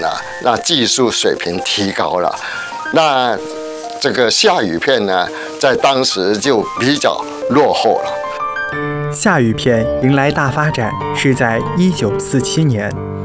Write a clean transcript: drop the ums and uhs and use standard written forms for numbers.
了，那技术水平提高了，那这个下雨片呢，在当时就比较落后了。 下雨片迎来大发展是在1947年。